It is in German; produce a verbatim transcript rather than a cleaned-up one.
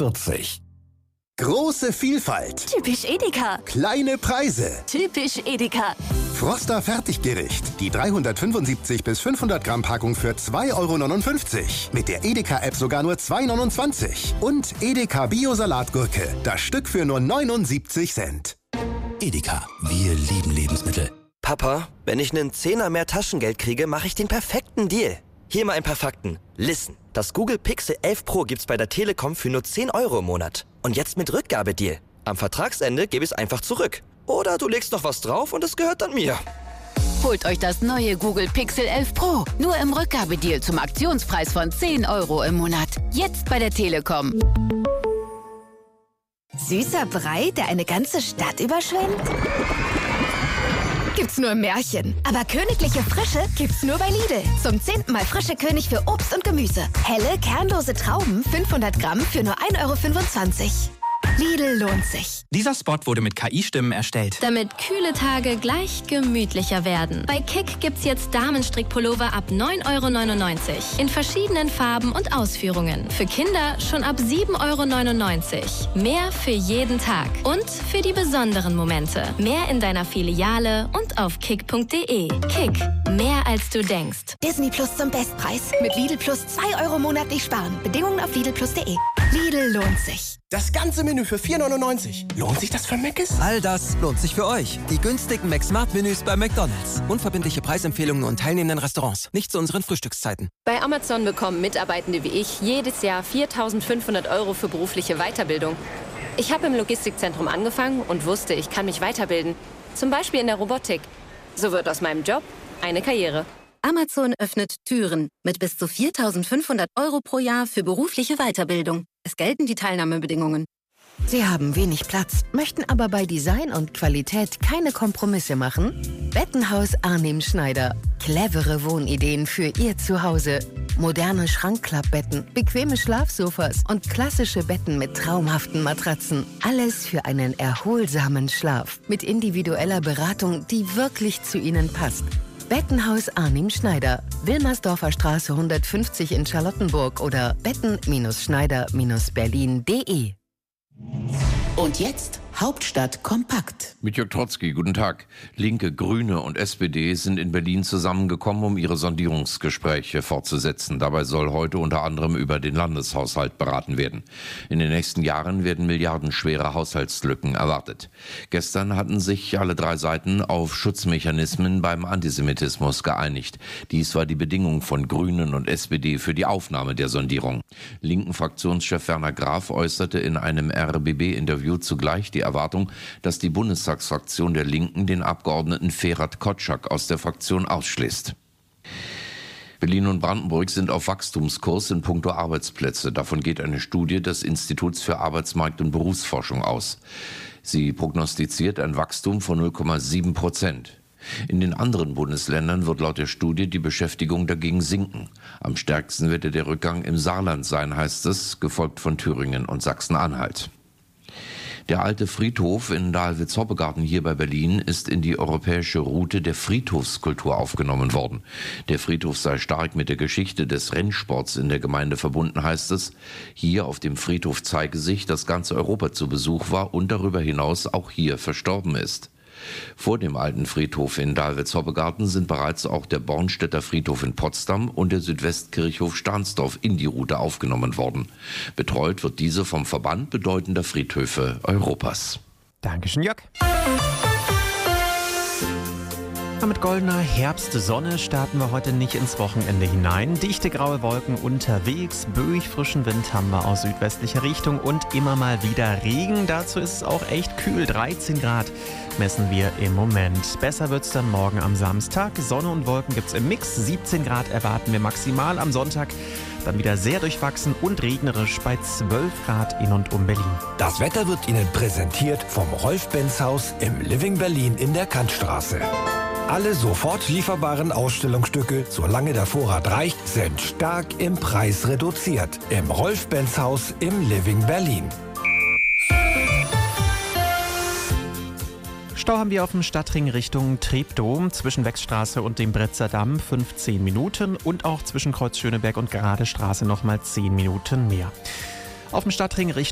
vierzig. Große Vielfalt. Typisch Edeka. Kleine Preise. Typisch Edeka. Froster Fertiggericht. Die dreihundertfünfundsiebzig bis fünfhundert Gramm Packung für zwei Euro neunundfünfzig. Mit der Edeka-App sogar nur zwei Euro neunundzwanzig. Und Edeka Bio-Salatgurke. Das Stück für nur neunundsiebzig Cent. Edeka, wir lieben Lebensmittel. Papa, wenn ich einen Zehner mehr Taschengeld kriege, mache ich den perfekten Deal. Hier mal ein paar Fakten. Listen, das Google Pixel elf Pro gibt's bei der Telekom für nur zehn Euro im Monat. Und jetzt mit Rückgabedeal. Am Vertragsende gebe ich es einfach zurück. Oder du legst noch was drauf und es gehört dann mir. Holt euch das neue Google Pixel elf Pro. Nur im Rückgabedeal zum Aktionspreis von zehn Euro im Monat. Jetzt bei der Telekom. Süßer Brei, der eine ganze Stadt überschwemmt? Gibt's nur im Märchen. Aber königliche Frische gibt's nur bei Lidl. Zum zehnten Mal frische König für Obst und Gemüse. Helle, kernlose Trauben, fünfhundert Gramm für nur ein Euro fünfundzwanzig. Lidl lohnt sich. Dieser Spot wurde mit K I-Stimmen erstellt. Damit kühle Tage gleich gemütlicher werden. Bei Kick gibt's jetzt Damenstrickpullover ab neun Euro neunundneunzig. In verschiedenen Farben und Ausführungen. Für Kinder schon ab sieben Euro neunundneunzig. Mehr für jeden Tag. Und für die besonderen Momente. Mehr in deiner Filiale und auf kick punkt de. Kick. Mehr als du denkst. Disney Plus zum Bestpreis. Mit Lidl Plus zwei Euro monatlich sparen. Bedingungen auf lidl plus punkt de. Lidl lohnt sich. Das ganze Menü für vier Euro neunundneunzig. Lohnt sich das für Mc's? All das lohnt sich für euch. Die günstigen McSmart-Menüs bei McDonald's. Unverbindliche Preisempfehlungen und teilnehmenden Restaurants. Nicht zu unseren Frühstückszeiten. Bei Amazon bekommen Mitarbeitende wie ich jedes Jahr viertausendfünfhundert Euro für berufliche Weiterbildung. Ich habe im Logistikzentrum angefangen und wusste, ich kann mich weiterbilden. Zum Beispiel in der Robotik. So wird aus meinem Job eine Karriere. Amazon öffnet Türen mit bis zu viertausendfünfhundert Euro pro Jahr für berufliche Weiterbildung. Es gelten die Teilnahmebedingungen. Sie haben wenig Platz, möchten aber bei Design und Qualität keine Kompromisse machen? Bettenhaus Arnim Schneider. Clevere Wohnideen für Ihr Zuhause. Moderne Schrankklappbetten, bequeme Schlafsofas und klassische Betten mit traumhaften Matratzen. Alles für einen erholsamen Schlaf. Mit individueller Beratung, die wirklich zu Ihnen passt. Bettenhaus Arnim Schneider. Wilmersdorfer Straße hundertfünfzig in Charlottenburg oder betten Schneider Berlin punkt de. Und jetzt Hauptstadt kompakt. Mit Jörg Trotzki, guten Tag. Linke, Grüne und S P D sind in Berlin zusammengekommen, um ihre Sondierungsgespräche fortzusetzen. Dabei soll heute unter anderem über den Landeshaushalt beraten werden. In den nächsten Jahren werden milliardenschwere Haushaltslücken erwartet. Gestern hatten sich alle drei Seiten auf Schutzmechanismen beim Antisemitismus geeinigt. Dies war die Bedingung von Grünen und S P D für die Aufnahme der Sondierung. Linken Fraktionschef Werner Graf äußerte in einem R B B-Interview zugleich die Erwartung, dass die Bundestagsfraktion der Linken den Abgeordneten Ferhat Kotschak aus der Fraktion ausschließt. Berlin und Brandenburg sind auf Wachstumskurs in puncto Arbeitsplätze. Davon geht eine Studie des Instituts für Arbeitsmarkt- und Berufsforschung aus. Sie prognostiziert ein Wachstum von null Komma sieben Prozent. In den anderen Bundesländern wird laut der Studie die Beschäftigung dagegen sinken. Am stärksten werde der Rückgang im Saarland sein, heißt es, gefolgt von Thüringen und Sachsen-Anhalt. Der alte Friedhof in Dahlwitz-Hoppegarten hier bei Berlin ist in die europäische Route der Friedhofskultur aufgenommen worden. Der Friedhof sei stark mit der Geschichte des Rennsports in der Gemeinde verbunden, heißt es. Hier auf dem Friedhof zeige sich, dass ganz Europa zu Besuch war und darüber hinaus auch hier verstorben ist. Vor dem alten Friedhof in Dahlwitz-Hoppegarten sind bereits auch der Bornstedter Friedhof in Potsdam und der Südwestkirchhof Stahnsdorf in die Route aufgenommen worden. Betreut wird diese vom Verband bedeutender Friedhöfe Europas. Dankeschön, Jörg. Mit goldener Herbstsonne starten wir heute nicht ins Wochenende hinein. Dichte graue Wolken unterwegs, böig frischen Wind haben wir aus südwestlicher Richtung und immer mal wieder Regen. Dazu ist es auch echt kühl, dreizehn Grad messen wir im Moment. Besser wird's dann morgen am Samstag. Sonne und Wolken gibt's im Mix, siebzehn Grad erwarten wir maximal am Sonntag. Dann wieder sehr durchwachsen und regnerisch bei zwölf Grad in und um Berlin. Das Wetter wird Ihnen präsentiert vom Rolf-Benz-Haus im Living Berlin in der Kantstraße. Alle sofort lieferbaren Ausstellungsstücke, solange der Vorrat reicht, sind stark im Preis reduziert. Im Rolf-Benz-Haus im Living Berlin. Stau haben wir auf dem Stadtring Richtung Treptow zwischen Wechstraße und dem Bretzer Damm fünfzehn Minuten und auch zwischen Kreuz Schöneberg und Geradestraße nochmal zehn Minuten mehr. Auf dem Stadtring Richtung